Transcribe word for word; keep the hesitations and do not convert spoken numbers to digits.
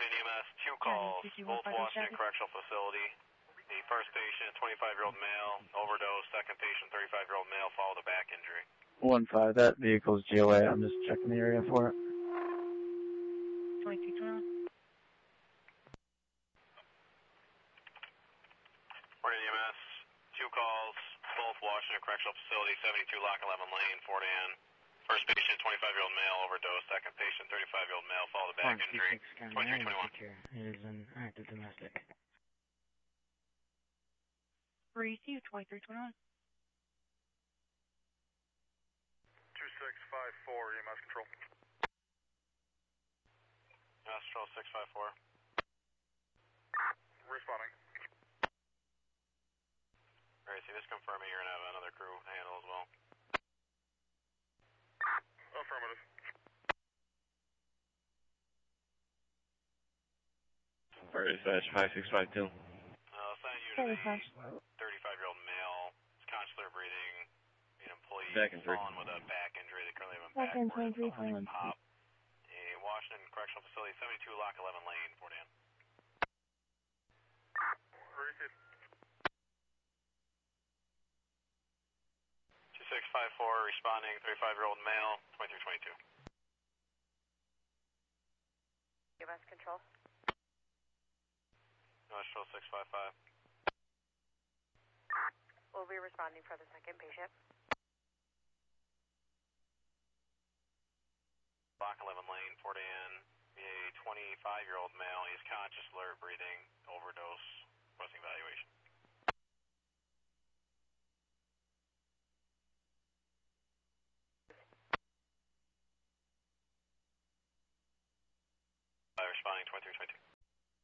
Morning E M S, two calls, Wolf Washington Correctional Facility. The first patient, twenty-five-year-old male, overdose. Second patient, thirty-five-year-old male, followed a back injury. one five, that vehicle's G O A. I'm just checking the area for it. twenty-two twenty-one. Morning E M S, two calls, Wolf Washington Correctional Facility, seventy-two Lock eleven Lane, Fort Ann. First patient, twenty-five-year-old male, overdose. Second patient, thirty-five-year-old male, followed a back injury. twenty-three twenty-one. It is an active domestic. Receive twenty-three twenty-one. two six five four, E M S control. E M S control six five four. Responding. Alright, see, just confirming you're going to have another crew handle as well. Affirmative. Fire dispatch five six five two. Uh, send you to the thirty-five-year-old male. It's consular breathing. An employee fallen with a back injury. They currently have him back. twenty-three twenty-one. Pop. A Washington Correctional Facility, seventy-two Lock eleven Lane, Fort Ann. Receive. two six five four, responding, thirty-five-year-old male, twenty-three twenty-two. E M S control. E M S control six five five. We'll be responding for the second patient. Lock eleven Lane, Fort Ann. A twenty-five-year-old male. He's conscious, alert, breathing, overdose, requesting evaluation. Responding twenty-three twenty-two.